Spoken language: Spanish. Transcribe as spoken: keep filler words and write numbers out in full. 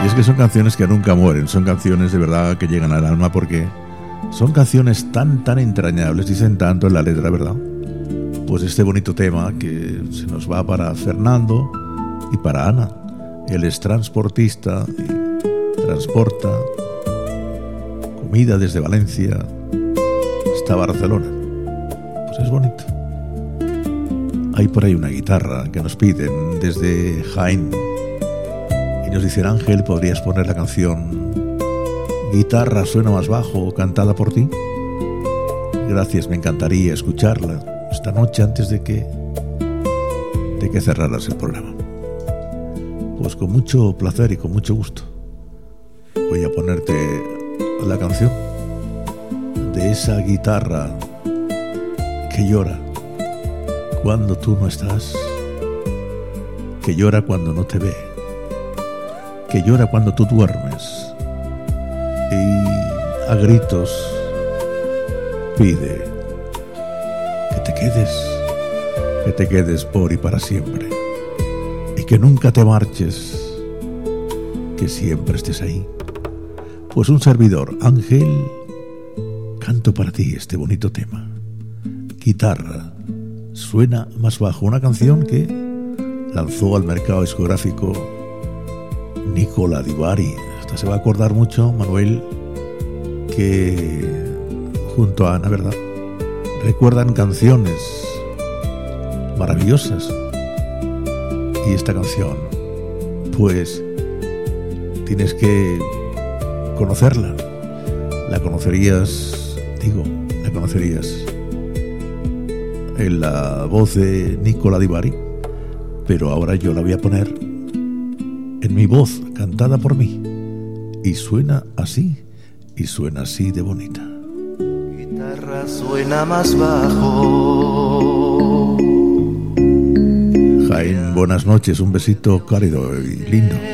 Y es que son canciones que nunca mueren, son canciones de verdad que llegan al alma porque son canciones tan, tan entrañables, dicen tanto en la letra, ¿verdad? Pues este bonito tema que se nos va para Fernando y para Ana. Él es transportista y transporta comida desde Valencia hasta Barcelona. Pues es bonito. Hay por ahí una guitarra que nos piden desde Jaén y nos dicen: Ángel, ¿podrías poner la canción Guitarra suena más bajo, cantada por ti? Gracias, me encantaría escucharla esta noche antes de que de que cerraras el programa. Pues con mucho placer y con mucho gusto voy a ponerte la canción de esa guitarra que llora cuando tú no estás, que llora cuando no te ve, que llora cuando tú duermes y a gritos pide que te quedes, que te quedes por y para siempre y que nunca te marches, que siempre estés ahí. Pues un servidor, Ángel, canto para ti este bonito tema. Guitarra suena más bajo, una canción que lanzó al mercado discográfico Nicola Di Bari. Hasta se va a acordar mucho Manuel que junto a Ana, ¿verdad?, recuerdan canciones maravillosas. Y esta canción, pues tienes que conocerla. La conocerías, digo, la conocerías en la voz de Nicola Di Bari, pero ahora yo la voy a poner en mi voz, cantada por mí, y suena así, y suena así de bonita. Guitarra suena más bajo. Jaén, buenas noches, un besito cálido y lindo.